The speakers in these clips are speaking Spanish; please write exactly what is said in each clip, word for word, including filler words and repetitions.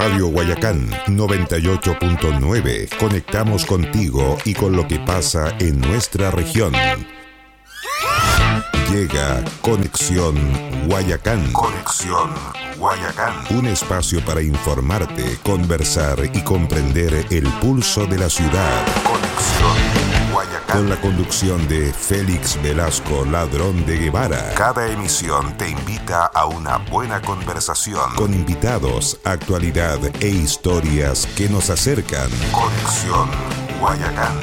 Radio Guayacán noventa y ocho punto nueve. Conectamos contigo y con lo que pasa en nuestra región. Llega Conexión Guayacán. Conexión Guayacán. Un espacio para informarte, conversar y comprender el pulso de la ciudad. Conexión Guayacán. Con la conducción de Félix Velasco Ladrón de Guevara. Cada emisión te invita a una buena conversación con invitados, actualidad e historias que nos acercan. Conexión Guayacán.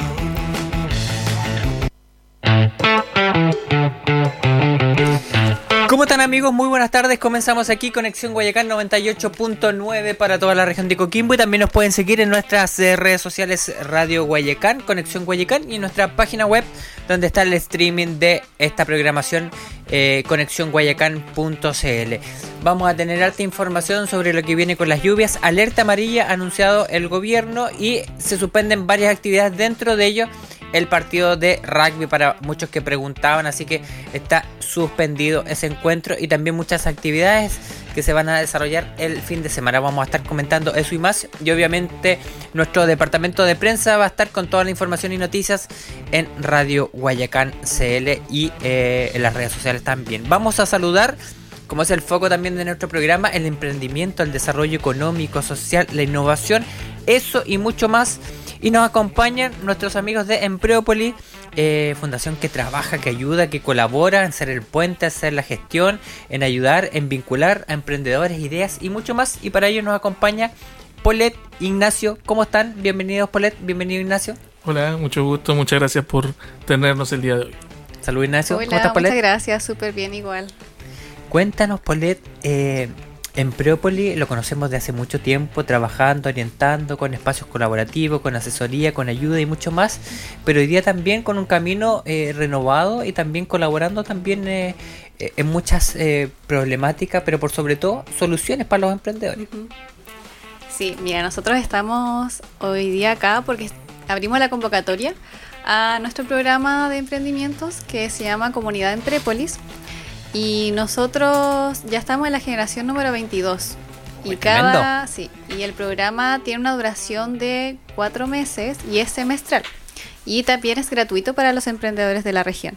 ¿Cómo están, amigos? Muy buenas tardes. Comenzamos aquí Conexión Guayacán noventa y ocho punto nueve para toda la región de Coquimbo, y también nos pueden seguir en nuestras eh, redes sociales Radio Guayacán, Conexión Guayacán, y en nuestra página web donde está el streaming de esta programación, eh, conexión guayacán punto c l. Vamos a tener harta información sobre lo que viene con las lluvias. Alerta amarilla anunciado el gobierno y se suspenden varias actividades, dentro de ello el partido de rugby para muchos que preguntaban, así que está suspendido ese encuentro y también muchas actividades que se van a desarrollar el fin de semana. Vamos a estar comentando eso y más, y obviamente nuestro departamento de prensa va a estar con toda la información y noticias en Radio Guayacán C L y eh, en las redes sociales también. Vamos a saludar, como es el foco también de nuestro programa, el emprendimiento, el desarrollo económico, social, la innovación, eso y mucho más. Y nos acompañan nuestros amigos de Empreópolis, eh, fundación que trabaja, que ayuda, que colabora en ser el puente, hacer la gestión, en ayudar, en vincular a emprendedores, ideas y mucho más. Y para ello nos acompaña Polet, Ignacio. ¿Cómo están? Bienvenidos, Polet. Bienvenido, Ignacio. Hola, mucho gusto. Muchas gracias por tenernos el día de hoy. Salud, Ignacio. Hola, ¿cómo estás, Polet? Muchas gracias. Súper bien, igual. Cuéntanos, Polet, eh... Empreópolis lo conocemos de hace mucho tiempo, trabajando, orientando, con espacios colaborativos, con asesoría, con ayuda y mucho más, pero hoy día también con un camino eh, renovado y también colaborando también eh, eh, en muchas eh, problemáticas, pero por sobre todo soluciones para los emprendedores. Uh-huh. Sí, mira, nosotros estamos hoy día acá porque abrimos la convocatoria a nuestro programa de emprendimientos que se llama Comunidad Empreópolis. Y nosotros ya estamos en la generación número veintidós. Muy y cada tremendo. sí, y el programa tiene una duración de cuatro meses y es semestral. Y también es gratuito para los emprendedores de la región.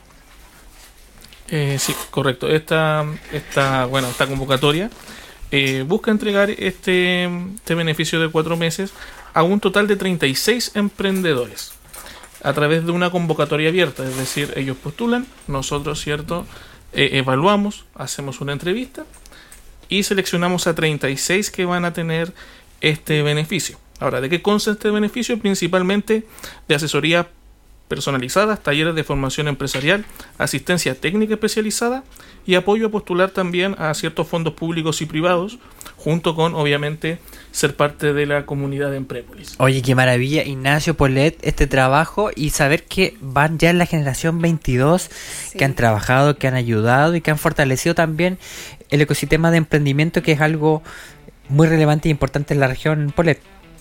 Eh, sí, correcto. Esta, esta, bueno, esta convocatoria eh, busca entregar este, este beneficio de cuatro meses a un total de treinta y seis emprendedores a través de una convocatoria abierta. Es decir, ellos postulan, nosotros, ¿cierto?, Eh, evaluamos, hacemos una entrevista y seleccionamos a treinta y seis que van a tener este beneficio. Ahora, ¿de qué consta este beneficio? Principalmente de asesoría personalizadas, talleres de formación empresarial, asistencia técnica especializada y apoyo a postular también a ciertos fondos públicos y privados, junto con, obviamente, ser parte de la comunidad de Empreópolis. Oye, qué maravilla, Ignacio, Polet, este trabajo, y saber que van ya en la generación veintidós, sí, que han trabajado, que han ayudado y que han fortalecido también el ecosistema de emprendimiento, que es algo muy relevante e importante en la región, Polet.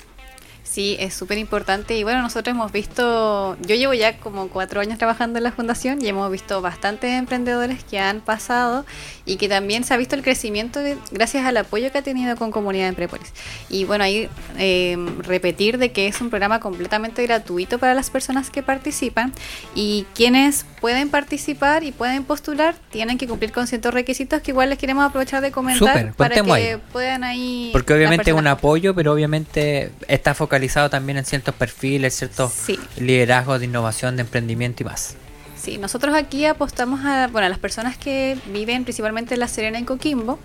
Sí, es súper importante y bueno, nosotros hemos visto, yo llevo ya como cuatro años trabajando en la fundación y hemos visto bastantes emprendedores que han pasado y que también se ha visto el crecimiento de, gracias al apoyo que ha tenido con Comunidad Empreópolis. Y bueno, ahí eh, repetir de que es un programa completamente gratuito para las personas que participan, y quienes pueden participar y pueden postular tienen que cumplir con ciertos requisitos que igual les queremos aprovechar de comentar. Súper, para que ahí. puedan ahí... Porque obviamente es un apoyo, pero obviamente está focalizado también en ciertos perfiles, ciertos sí. liderazgos de innovación, de emprendimiento y más. Sí, nosotros aquí apostamos a, bueno, a las personas que viven principalmente en La Serena y Coquimbo,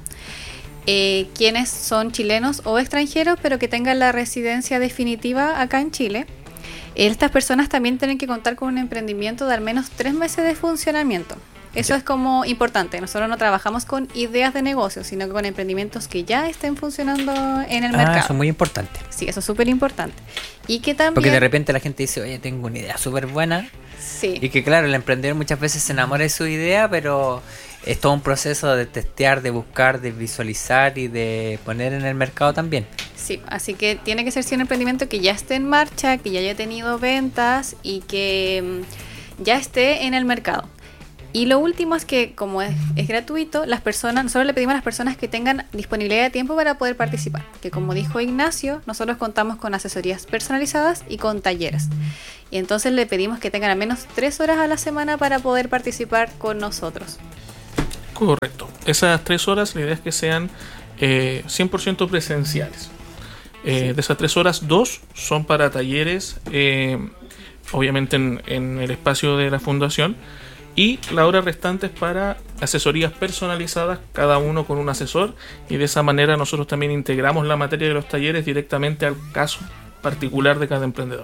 eh, quienes son chilenos o extranjeros, pero que tengan la residencia definitiva acá en Chile. Estas personas también tienen que contar con un emprendimiento de al menos tres meses de funcionamiento. Eso ya. Es como importante. Nosotros no trabajamos con ideas de negocio, sino que con emprendimientos que ya estén funcionando en el ah, mercado. Eso es muy importante. Sí, eso es súper importante. Y que también... Porque de repente la gente dice, oye, tengo una idea súper buena. Sí. Y que claro, el emprendedor muchas veces se enamora de su idea, pero es todo un proceso de testear, de buscar, de visualizar y de poner en el mercado también. Sí, así que tiene que ser sí un emprendimiento que ya esté en marcha, que ya haya tenido ventas y que ya esté en el mercado. Y lo último es que, como es, es gratuito, las personas, nosotros le pedimos a las personas que tengan disponibilidad de tiempo para poder participar. Que como dijo Ignacio, nosotros contamos con asesorías personalizadas y con talleres. Y entonces le pedimos que tengan al menos tres horas a la semana para poder participar con nosotros. Correcto. Esas tres horas, la idea es que sean eh, cien por ciento presenciales. Eh, sí. De esas tres horas, dos son para talleres, eh, obviamente en, en el espacio de la fundación. Y la hora restante es para asesorías personalizadas, cada uno con un asesor, y de esa manera nosotros también integramos la materia de los talleres directamente al caso particular de cada emprendedor.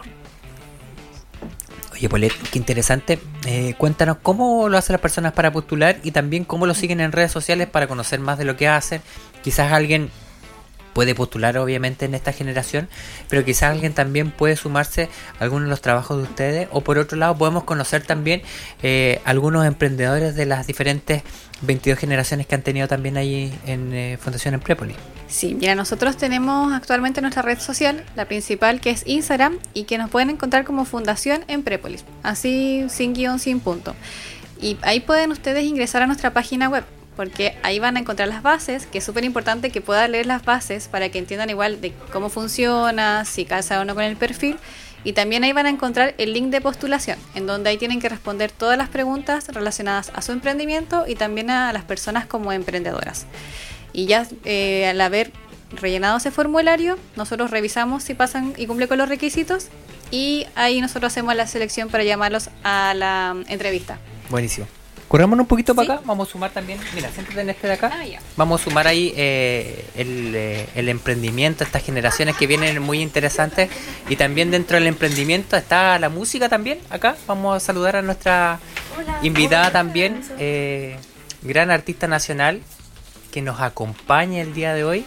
Oye, Paulette, qué interesante. Eh, cuéntanos cómo lo hacen las personas para postular y también cómo lo siguen en redes sociales para conocer más de lo que hacen. Quizás alguien puede postular obviamente en esta generación, pero quizás alguien también puede sumarse a algunos de los trabajos de ustedes, o por otro lado podemos conocer también eh, algunos emprendedores de las diferentes veintidós generaciones que han tenido también ahí en eh, Fundación Emprépolis. Sí, mira, nosotros tenemos actualmente nuestra red social, la principal, que es Instagram, y que nos pueden encontrar como Fundación Emprépolis, así sin guión, sin punto. Y ahí pueden ustedes ingresar a nuestra página web, porque ahí van a encontrar las bases, que es súper importante que puedan leer las bases para que entiendan igual de cómo funciona, si calza o no con el perfil. Y también ahí van a encontrar el link de postulación, en donde ahí tienen que responder todas las preguntas relacionadas a su emprendimiento y también a las personas como emprendedoras. Y ya eh, al haber rellenado ese formulario, nosotros revisamos si pasan y cumplen con los requisitos, y ahí nosotros hacemos la selección para llamarlos a la entrevista. Buenísimo. Corrámonos un poquito para ¿Sí? acá, vamos a sumar también, mira, siéntate en este de acá, Ah, ya. vamos a sumar ahí eh, el, eh, el emprendimiento, estas generaciones que vienen muy interesantes, y también dentro del emprendimiento está la música también, acá, vamos a saludar a nuestra Hola. invitada Hola. también, eh, gran artista nacional, que nos acompaña el día de hoy.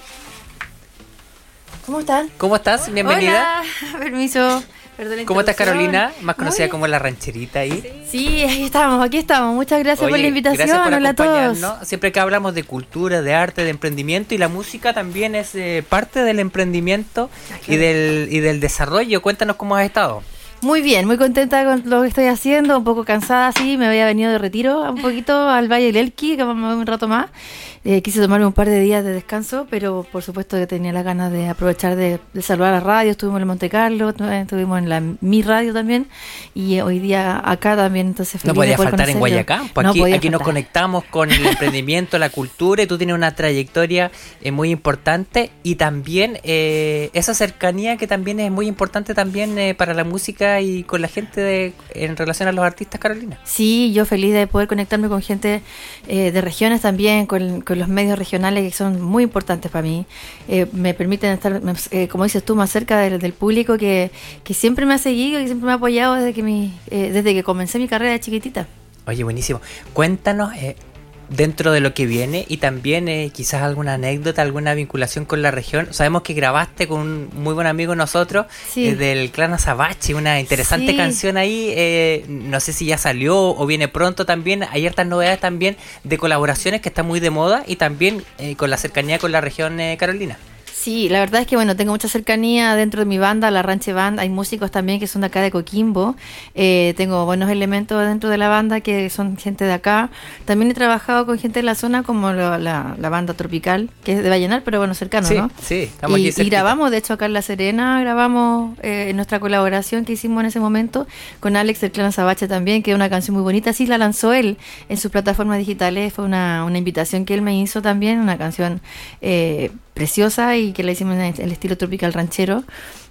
¿Cómo están? ¿Cómo estás? Bienvenida. Hola, permiso. ¿Cómo estás, Carolina? Más conocida como La Rancherita ahí. Sí, ahí estamos, aquí estamos. Muchas gracias Oye, por la invitación. Gracias por Hola a acompañarnos. Siempre que hablamos de cultura, de arte, de emprendimiento, y la música también es eh, parte del emprendimiento y del, y del desarrollo. Cuéntanos cómo has estado. Muy bien, muy contenta con lo que estoy haciendo, un poco cansada, sí, me había venido de retiro un poquito al Valle del Elqui, que vamos a ver un rato más. Eh, quise tomarme un par de días de descanso, pero por supuesto que tenía las ganas de aprovechar de, de saludar a la radio. Estuvimos en Monte Carlo, estuvimos en la Mi Radio también, y eh, hoy día acá también, entonces no podía faltar en Guayacán, pues no aquí, aquí faltar. Nos conectamos con el emprendimiento, la cultura, y tú tienes una trayectoria eh, muy importante, y también eh, esa cercanía que también es muy importante también eh, para la música y con la gente de, en relación a los artistas, Carolina. Sí, yo feliz de poder conectarme con gente eh, de regiones también, con, con los medios regionales que son muy importantes para mí. Eh, me permiten estar, eh, como dices tú, más cerca del, del público que, que siempre me ha seguido y siempre me ha apoyado desde que, mi, eh, desde que comencé mi carrera de chiquitita. Oye, buenísimo. Cuéntanos eh, dentro de lo que viene, y también eh, quizás alguna anécdota, alguna vinculación con la región. Sabemos que grabaste con un muy buen amigo de nosotros, sí. eh, del Clan Azabache, una interesante sí. canción ahí. Eh, no sé si ya salió o viene pronto también. Hay hartas novedades también de colaboraciones que están muy de moda, y también eh, con la cercanía con la región, eh, Carolina. Sí, la verdad es que bueno, tengo mucha cercanía dentro de mi banda, la Ranche Band. Hay músicos también que son de acá de Coquimbo. Eh, tengo buenos elementos dentro de la banda que son gente de acá. También he trabajado con gente de la zona, como la, la, la banda Tropical, que es de Vallenar, pero bueno, cercano, sí, ¿no? Sí, estamos y, aquí y grabamos, de hecho, acá en La Serena, grabamos eh, nuestra colaboración que hicimos en ese momento con Alex del Clan Azabache también, que es una canción muy bonita. Sí, la lanzó él en sus plataformas digitales. Fue una, una invitación que él me hizo también, una canción eh, preciosa, y que la hicimos en el estilo tropical ranchero.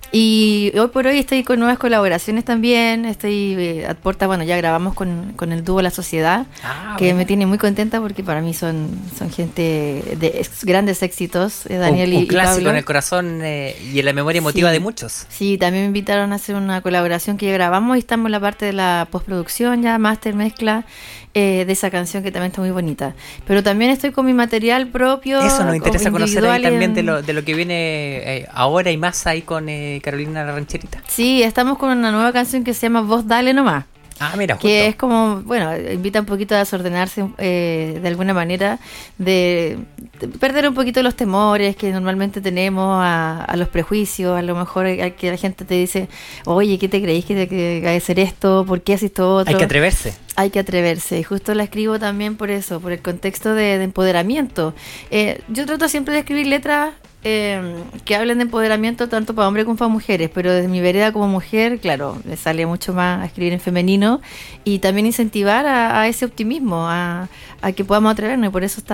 Y hoy por hoy estoy con nuevas colaboraciones también. Estoy eh, a puerta, bueno, ya grabamos con, con el dúo La Sociedad, ah, que bueno. me tiene muy contenta porque para mí son, son gente de ex, grandes éxitos, eh, Daniel un, un y, y clásico Pablo. En el corazón eh, y en la memoria emotiva sí, de muchos. Sí, también me invitaron a hacer una colaboración que ya grabamos, y estamos en la parte de la postproducción, ya máster, mezcla eh, de esa canción, que también está muy bonita. Pero también estoy con mi material propio. Eso nos interesa conocer ahí también en... de lo, de lo que viene eh, ahora y más ahí con eh, Carolina La Rancherita. Sí, estamos con una nueva canción que se llama Vos Dale Nomás, Ah, mira, justo. Que es como, bueno, invita un poquito a desordenarse eh, de alguna manera, de, de perder un poquito los temores que normalmente tenemos a, a los prejuicios. A lo mejor a que la gente te dice, oye, ¿qué te creís que hay que hacer esto? ¿Por qué haces esto otro? Hay que atreverse. Hay que atreverse, y justo la escribo también por eso, por el contexto de, de empoderamiento. Eh, yo trato siempre de escribir letras eh, que hablen de empoderamiento tanto para hombres como para mujeres, pero desde mi vereda como mujer, claro, me sale mucho más a escribir en femenino y también incentivar a, a ese optimismo, a, a que podamos atrevernos, y por eso está